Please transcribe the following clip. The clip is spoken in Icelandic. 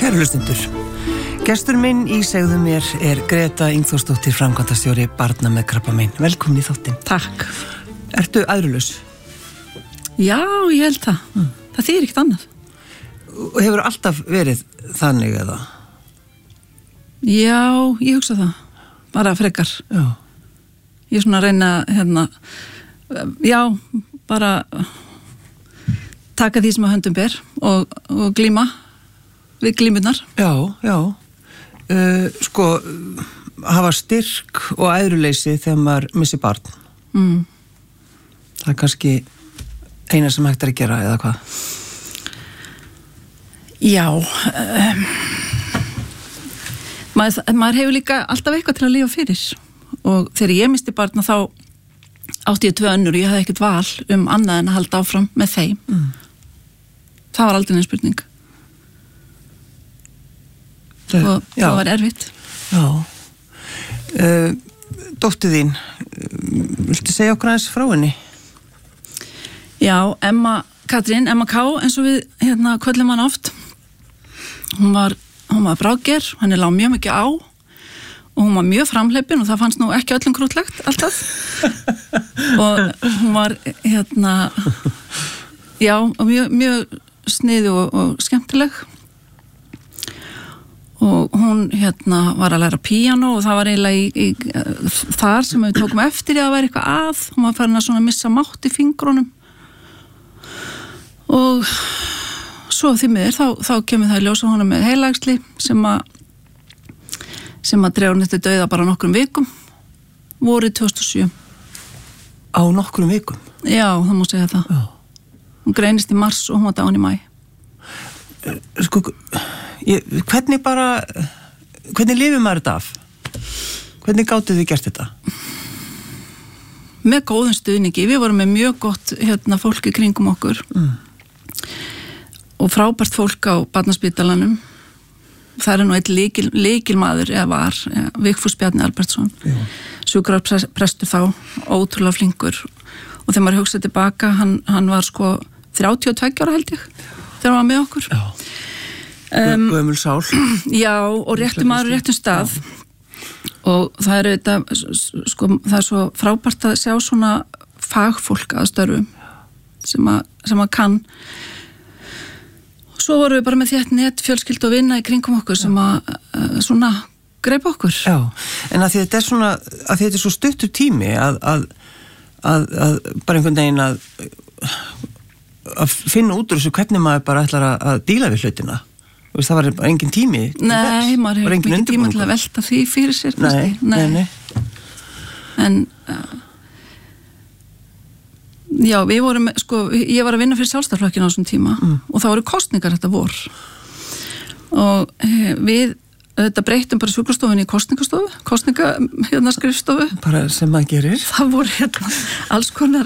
Kæru hlustendur, gestur minn í Segðu mér Greta Ingþórsdóttir, framkvæmdastjóri barna með krabbamein. Velkomin í þáttinn. Takk. Ertu æðrulaus? Já, ég held það. Það þýðir ekkert annað. Og hefur alltaf verið þannig eða? Já, ég hugsa það. Bara frekar. Já. Ég svona reyna, já, bara taka því sem að höndum ber og glíma við glímunar. Já, já. Hafa styrk og æðruleysi þegar maður missi barn. Það er kannski eina sem hægt að gera, eða hvað? Já. Maður hefur líka alltaf eitthvað til að lifa fyrir. Og þegar ég misti barna þá átti ég 2 önnur og ég hafði ekkert val annað en að halda áfram með þeim. Það var aldrei neins spurning. Og það var erfitt. Já. Dóttir þín, viltu segja okkur aðeins frá henni? Já, Emma K, eins og við köllum hann oft. Hún var bráðger, henni lá mjög mikið á og hún var mjög framhleypin og það fannst nú ekki öllum krútlegt alltaf. Og hún var já, og mjög sniðu og skemmtileg. Og hún var að læra píanó og það var eiginlega þar sem við tókum eftir að vera eitthvað að. Hún var farin að svona missa mátt í fingrunum. Og svo því miður þá kemur það í ljós að hún með heilaæxli sem að dregur henni til dauða bara nokkrum vikum, vorið 2007. Á nokkrum vikum? Já, það má segja það. Já. Hún greinist í mars og hún var dáin í maí. Hvernig lifir maður þetta af? Hvernig gátuð þið gert þetta? Með góðum stuðningi. Við vorum með mjög gott fólk í kringum okkur. Og frábært fólk á barnaspítalanum. Það er nú eitt lykilmaður eða var, Vigfús Bjarni Albertsson. Sjúkrahúsprestur þá, ótrúlega flinkur. Og þegar maður hugsaði tilbaka, hann var 32 ára held ég, þegar hann var með okkur. Já. Gömul sál. Já, og réttum maður réttum stað. Og það er auðvitað, það er svo frábært að sjá svona fagfólk að störfum sem að kann. Svo vorum við bara með þétt net, fjölskyld og vinna í kringum okkur sem að svona greipa okkur. Já, en að þetta er svona, að þetta er svo stuttur tími að bara einhvern veginn að finna út úr þessu hvernig maður bara ætlar að díla við hlutina. Það var bara engin tími. Nei, maður hefur ekki tíma til að velta því fyrir sér. Nei. En já, við vorum, ég var að vinna fyrir Sjálfstæðisflokkinn á þessum tíma og það voru kosningar þetta vor og við þetta breytum bara sjúkrastofunni í kosningastofu, skrifstofu. Bara sem maður gerir. Það voru alls konar